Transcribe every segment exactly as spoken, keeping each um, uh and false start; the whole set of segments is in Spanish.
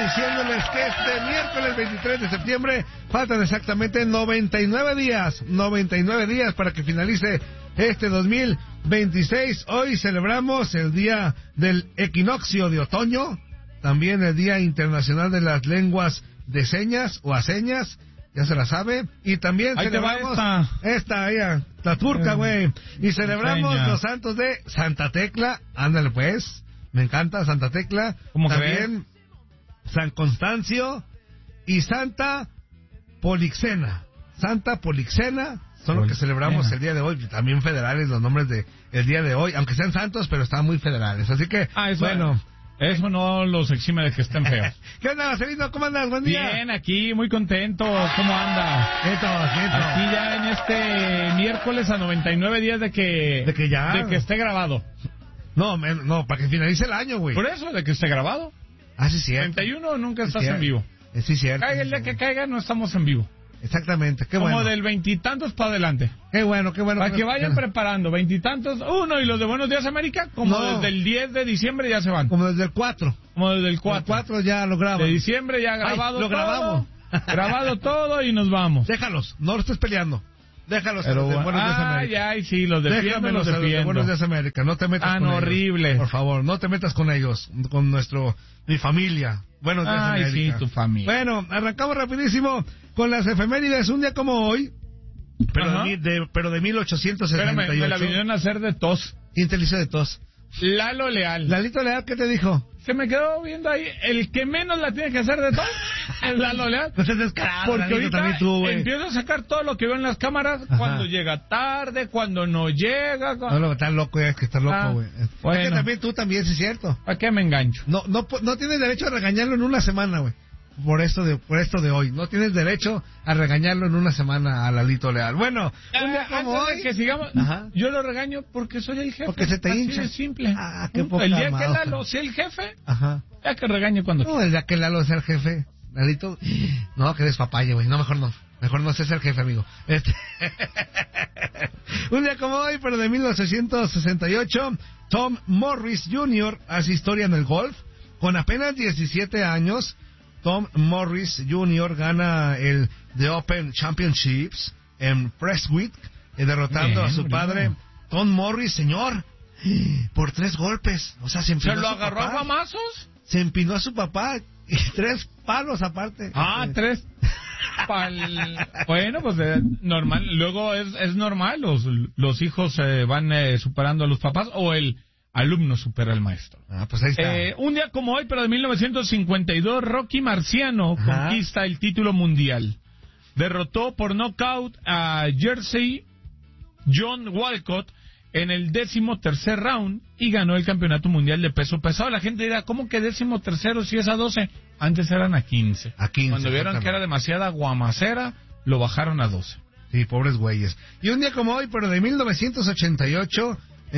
diciéndoles que este miércoles veintitrés de septiembre faltan exactamente noventa y nueve días, noventa y nueve días para que finalice este dos mil veintiséis. Hoy celebramos el día del equinoccio de otoño, también el Día Internacional de las Lenguas de Señas o Aseñas, ya se la sabe, y también ahí celebramos esta, esta ella, la turca, güey, eh, y celebramos seña. Los santos de Santa Tecla, ándale pues, me encanta Santa Tecla, también San Constancio y Santa Polixena, Santa Polixena, son los que celebramos el día de hoy, también federales los nombres de el día de hoy, aunque sean santos, pero están muy federales, así que, ah, eso bueno... Es. Eso no los exime de que estén feos. ¿Qué onda, Marcelino? ¿Cómo andas? Buen día. Bien, aquí, muy contento. ¿Cómo anda? Quieto, quieto. Aquí ya en este miércoles a noventa y nueve días de que... De que ya... De que esté grabado. No, men, no, para que finalice el año, güey. Por eso, de que esté grabado. Ah, sí, cierto. treinta y uno nunca estás sí, en vivo. Sí, cierto. Caiga el día que caiga, no estamos en vivo. Exactamente, qué Como bueno. Como del veintitantos para adelante. Qué bueno, qué bueno. Para que vayan preparando, veintitantos, uno, y los de Buenos Días América, como no. desde el diez de diciembre ya se van. Como desde el cuatro. Como desde el cuatro. El cuatro ya lo graban. De diciembre ya grabado Ay, lo todo. grabamos. Grabado todo y nos vamos. Déjalos, no lo estés peleando. Déjalos Pero, a los de Buenos Días América. Ay, ay, sí, los defiendo, los Déjamelos a los de defiendo. Buenos Días América, no te metas Ah, con no, ellos. horrible. Por favor, no te metas con ellos, con nuestro, mi familia. Buenos Días Ay, América. sí, tu familia. Bueno, arrancamos rapidísimo con las efemérides, un día como hoy, pero, de, de, pero de mil ochocientos setenta y ocho. Pero me, me la vinieron a hacer de tos. ¿Quién te lo hizo de tos? Lalo Leal. Lalito Leal, ¿qué te dijo? Se me quedó viendo ahí, el que menos la tiene que hacer de tos es Lalo Leal. Pues es descarado, porque Lalito, ahorita también tú, güey. empiezo a sacar todo lo que veo en las cámaras, Ajá. cuando llega tarde, cuando no llega. Cuando... No, no, estás loco, es que estás loco, güey. Ah, bueno. Es que también tú también, sí es cierto. ¿A qué me engancho? No, no, no tienes derecho a regañarlo en una semana, güey. Por esto de por esto de hoy. No tienes derecho a regañarlo en una semana a Lalito Leal. Bueno, ah, un día como antes de hoy... que sigamos, Ajá. yo lo regaño porque soy el jefe. Porque se te así hincha. de simple. Ah, qué poca El día madre. que Lalo sea el jefe, Ajá. ya que regañe cuando No, el día que Lalo sea el jefe. Lalito, no, que eres papaya, güey. No, mejor no. Mejor no seas el jefe, amigo. Este... un día como hoy, pero de mil ochocientos sesenta y ocho, Tom Morris junior hace historia en el golf. Con apenas diecisiete años, Tom Morris junior gana el The Open Championships en Prestwick, eh, derrotando bien, a su bien. padre, Tom Morris, señor, por tres golpes. O sea, se empinó ¿Se lo a su agarró a papá. guamazos? Se empinó a su papá y tres palos aparte. Ah, Este, tres. Pal... Bueno, pues eh, normal. Luego es, es normal. Los, los hijos eh, van eh, superando a los papás o el alumno supera al maestro. Ah, pues ahí está. Eh, un día como hoy, pero de mil novecientos cincuenta y dos, Rocky Marciano Ajá. conquista el título mundial. Derrotó por nocaut a Jersey John Walcott en el décimo tercer round y ganó el campeonato mundial de peso pesado. La gente dirá, ¿cómo que décimo tercero si es a doce? Antes eran a quince. A quince. Cuando vieron que era demasiada guamacera, lo bajaron a doce. Sí, pobres güeyes. Y un día como hoy, pero de mil novecientos ochenta y ocho,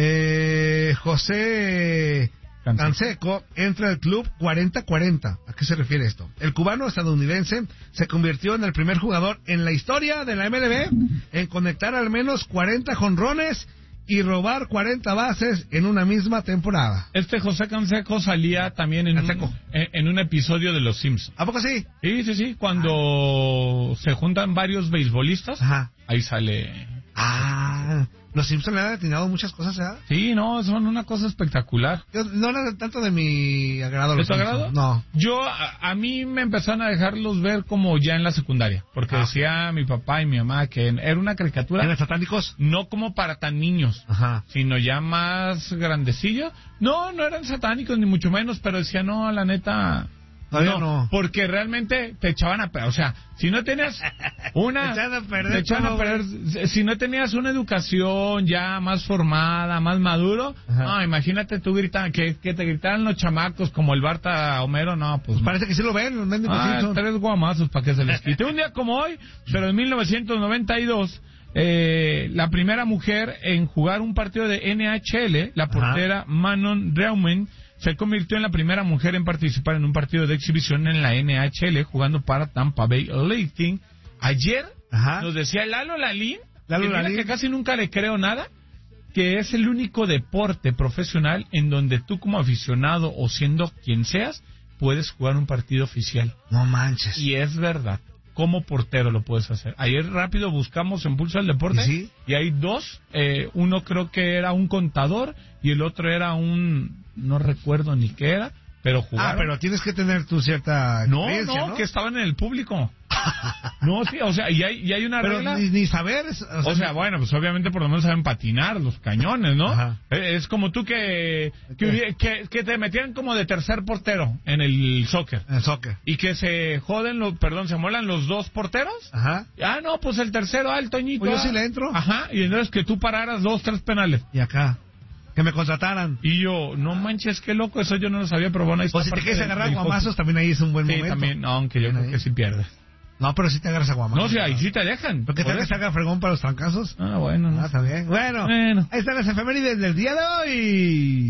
eh, José Canseco. Canseco entra al club cuarenta cuarenta. ¿A qué se refiere esto? El cubano estadounidense se convirtió en el primer jugador en la historia de la M L B en conectar al menos cuarenta jonrones y robar cuarenta bases en una misma temporada. Este José Canseco salía también en, Canseco. un, en, en un episodio de Los Simpsons. ¿A poco sí? Sí, sí, sí. Cuando se juntan varios beisbolistas, Ajá. ahí sale. Ah, los Simpsons le han atinado muchas cosas, ¿verdad? Sí, no, son una cosa espectacular. Yo, no era tanto de mi agrado. ¿De los tu Simpsons. agrado? No. Yo, a, a mí me empezaron a dejarlos ver como ya en la secundaria, porque Ah. decía mi papá y mi mamá que era una caricatura ¿Eran satánicos? no como para tan niños, Ajá. sino ya más grandecillos. No, no eran satánicos ni mucho menos, pero decía, no, la neta... Todavía no. Porque realmente te echaban a perder. O sea, si no tenías una... Te echaban a perder te echaban todo, a perder. Si no tenías una educación ya más formada, más maduro, Ajá. ah, imagínate tú gritar, que, que te gritaran los chamacos como el Barta Homero, no, pues... Parece que sí lo ven, los mendigos Ah, Simpsons. tres guamazos para que se les quite. Un día como hoy, pero en mil novecientos noventa y dos, eh, la primera mujer en jugar un partido de N H L, la portera Manon Reumann, se convirtió en la primera mujer en participar en un partido de exhibición en la N H L jugando para Tampa Bay Lightning. Ayer Ajá. nos decía Lalo Lalín, Lalo que, mira Lalín. que casi nunca le creo nada, que es el único deporte profesional en donde tú como aficionado o siendo quien seas, puedes jugar un partido oficial. No manches. Y es verdad. Como portero lo puedes hacer. Ayer rápido buscamos en Pulso del Deporte. ¿Y sí? Y hay dos. Eh, uno creo que era un contador y el otro era un... No recuerdo ni qué era, pero jugaron. Ah, pero tienes que tener tu cierta No, experiencia, no, ¿no? que estaban en el público. No, sí, o sea, y hay, y hay una pero regla. Ni, ni saber. O sea, o sea, bueno, pues obviamente por lo menos saben patinar los cañones, ¿no? Ajá. Es como tú que que, que que te metieran como de tercer portero en el soccer. En el soccer. Y que se joden, los, perdón, se muelan los dos porteros. Ajá. Ah, no, pues el tercero, ah, el Toñito. Pues yo sí le entro. Ajá, y entonces que tú pararas dos, tres penales. Y acá. Que me contrataran. Y yo, no manches, qué loco, eso yo no lo sabía, pero bueno, ahí está. O si te parte quieres del- agarrar del guamazos, hockey. también ahí es un buen Sí, momento. también, no, aunque yo Bien creo ahí. que sí pierdes. No, pero sí te agarras a guamazos. No, sí, ahí sí te dejan. ¿Pero qué tal Por que se eso. haga fregón para los trancazos? Ah, bueno, no. Ah, está bien. Bueno, Bueno. ahí están las efemérides del día de hoy.